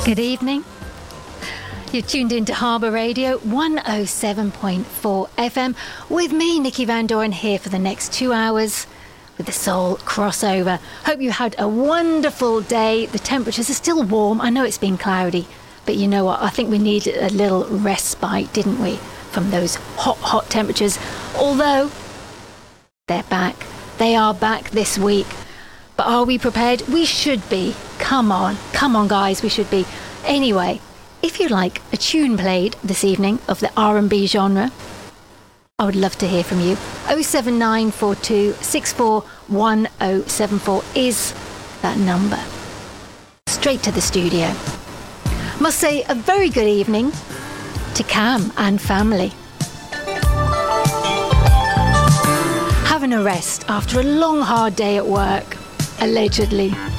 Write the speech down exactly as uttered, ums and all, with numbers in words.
Good evening. You're tuned into Harbour Radio one oh seven point four F M with me, Nikki Van Doren, here for the next two hours with the Soul Crossover. Hope you had a wonderful day. The temperatures are still warm. I know it's been cloudy, but you know what? I think we needed a little respite, didn't we, from those hot, hot temperatures. Although they're back. They are back this week. But are we prepared? We should be. Come on. Come on, guys. We should be. Anyway, if you like a tune played this evening of the R and B genre, I would love to hear from you. oh seven nine four two six four one oh seven four is that number. Straight to the studio. Must say a very good evening to Cam and family. Having a rest after a long, hard day at work, allegedly.